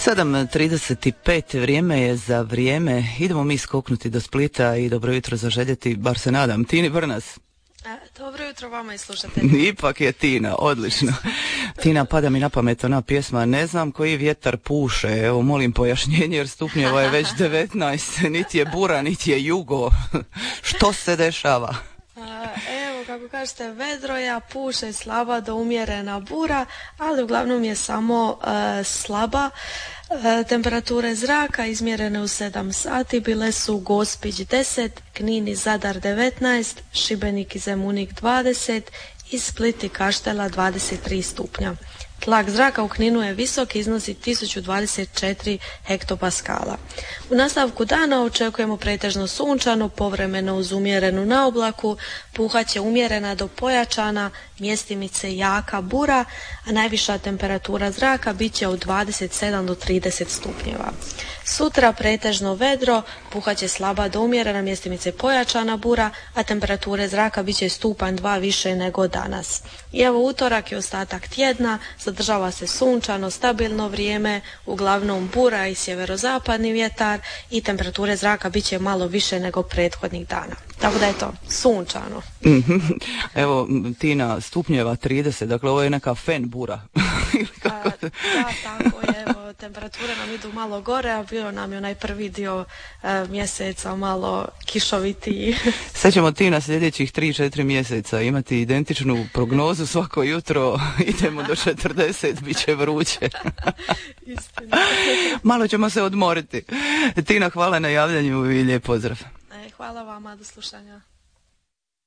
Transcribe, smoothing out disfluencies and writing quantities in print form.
7:35 vrijeme je za vrijeme. Idemo mi skoknuti do Splita i dobro jutro zaželjeti, bar se nadam, Tini Brnas. Dobro jutro vama i slušatelji. Ipak je Tina, odlično. Tina, pada mi na pamet ona pjesma Ne znam koji vjetar puše. Evo, molim pojašnjenje jer stupnjeva je već 19. Niti je bura, niti je jugo. Što se dešava? Evo, kako kažete, vedroja, puše slaba do umjerena bura, ali uglavnom je samo slaba. Temperature zraka izmjerene u 7 sati bile su Gospić 10, Knin i Zadar 19, Šibenik i Zemunik 20 i Split i Kaštela 23 stupnja. Tlak zraka u Kninu je visok i iznosi 1024 hektopaskala. U nastavku dana očekujemo pretežno sunčano, povremeno uz umjerenu naoblaku, puhat će umjerena do pojačana, mjestimice jaka bura, a najviša temperatura zraka bit će od 27 do 30 stupnjeva. Sutra pretežno vedro, puhat će slaba do umjerena, mjestimice pojačana bura, a temperature zraka bit će stupanj 2 više nego danas. I evo utorak i ostatak tjedna, zadržava se sunčano, stabilno vrijeme, uglavnom bura i sjeverozapadni vjetar i temperature zraka bit će malo više nego prethodnih dana. Tako da je to sunčano. Evo, Tina, stupnjeva 30, dakle ovo je neka fen bura. Da, tako je, evo, temperature nam idu malo gore, a bio nam je onaj prvi dio mjeseca malo kišovitiji. Sad ćemo, Tina, sljedećih 3-4 mjeseca imati identičnu prognozu svako jutro, idemo do 40, bit će vruće. Istina. Malo ćemo se odmoriti. Tina, hvala na javljanju i lijep pozdrav. Hvala vama, do slušanja.